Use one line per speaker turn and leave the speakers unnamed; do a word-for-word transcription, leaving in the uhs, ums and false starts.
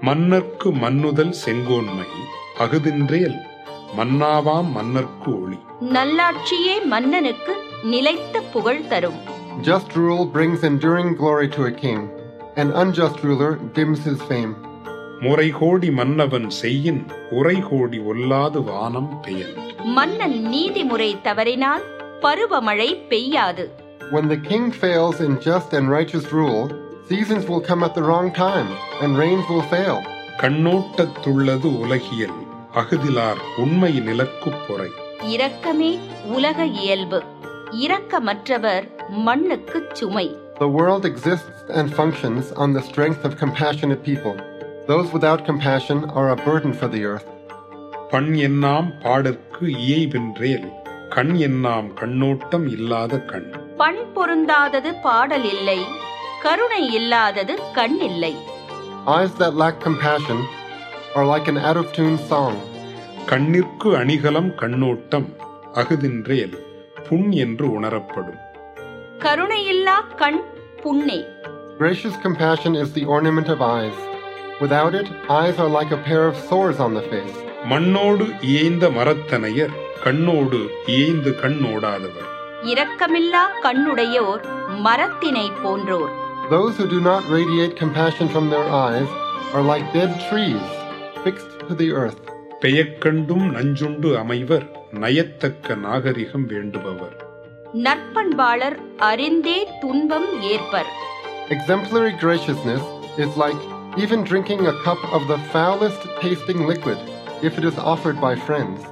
மன்னர்க்கு மன்னுதல் செங்கோன்மை அகுதின்றேல் மன்னாவாம் மன்னர்க்கு ஒளி.
நல்லாட்சியே மன்னனுக்கு நிலைத்த புகழ் தரும்.
Just rule brings enduring glory to a king. An unjust ruler dims his fame.
முறைகோடி மன்னவன் செய்யின் உரைகோடி ஒல்லாது வானம் பெயல்.
மன்னன் நீதிமுறை தவறினால் பருவமழை பெய்யாது.
When the king fails in just and righteous rule, seasons will come at the wrong time and rains will fail.
கண்ணோட்டத்துள்ளது உலகியல் அகுதிலார் உண்மை நிலக்குப் பொறை.
இரக்கமே உலக இயல்பு, இரக்கமற்றவர் மண்ணுக்குச் சுமை.
The world exists and functions on the strength of compassionate people. Those without compassion are a burden for the earth.
பண் என்னாம் பாடற்கு இயைபென்றேல் கண் என்னாம் கண்ணோட்டம் இல்லாத கண்.
பண் பொருந்தாதது பாடல் இல்லை, கருணை இல்லாதது கண் இல்லை.
Eyes that lack compassion are like an out-of-tune song.
கண்ணிற்கு அணிகலம் கண்ணோட்டம் அகுதின்றேல் புண் என்று உணரப்படும்.
கருணையில்லா கண் புண்ணே.
Gracious compassion is the ornament of eyes. Without it, eyes are like a pair of sores on the face.
மண்ணோடு இயைந்த மரத்தனையர் கண்ணோடு இயைந்து கண்ணோடாதவர்.
இரக்கமில்லா கண்ணுடையோர் மரத்தினை போன்றோர்.
Those who do not radiate compassion from their eyes are like dead trees, fixed to the earth.
பெயக்கண்டும் நஞ்சுண்டு அமைவர் நயத்தக்க நாகரிகம் வேண்டுபவர்.
நற்பண்பாளர் அறிந்தே துன்பம் ஏற்பர்.
Exemplary graciousness is like even drinking a cup of the foulest tasting liquid if it is offered by friends.